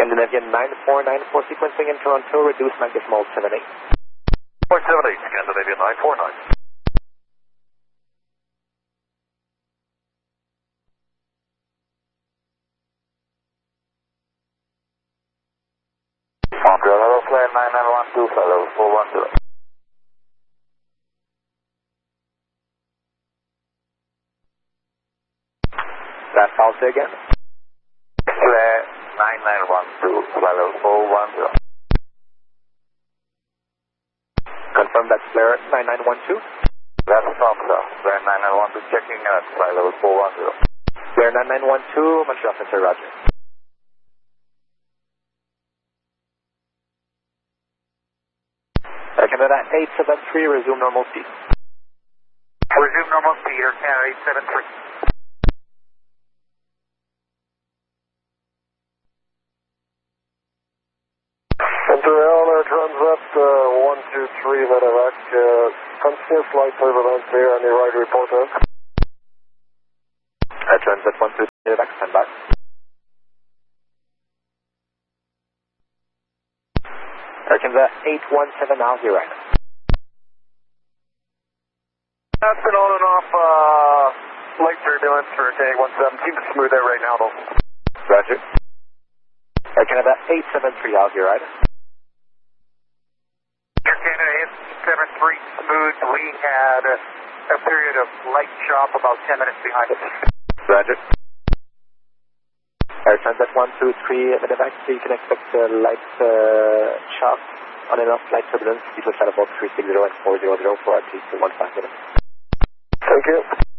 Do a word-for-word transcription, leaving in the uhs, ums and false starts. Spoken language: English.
Scandinavian nine four nine four sequencing in Toronto, reduce nine decimal seven eight. point seven eight, Scandinavian nine four nine. Montreal, hello, flare nine nine one two, fellow, four one zero. That policy again. Flare nine nine one two, fellow, four one zero. Confirm that's flare nine nine one two. That's Foxtrot, flare nine nine one two, checking at flight level four one zero. Flare nine nine one two, Montreal Center, roger. Air Canada eight seven three, resume normal speed. Resume normal speed, Air Canada eight seven three. Montreal, Air Transat uh, one two three, Medevac, uh, continuous flight turbulence here on your right report out. Air Transat one two three, Medevac, stand by. Air Canada eight one seven, now zero. That's been on and off uh, light turbulence for K one seven. Seems to smooth out right now though. Roger. Air Canada eight seven three, now zero. Air Canada eight seven three, smooth. We had a, a period of light chop about ten minutes behind us. Roger. Air Transat one two three, Medevac, so you can expect uh, light uh, chop on and off light turbulence between flight about three six zero and four zero zero for at least one five minutes. Thank you.